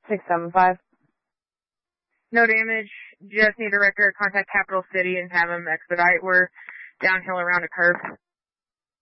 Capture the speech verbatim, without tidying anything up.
six seven five. No damage. Just need a record. Contact Capital City and have them expedite. We're downhill around a curve.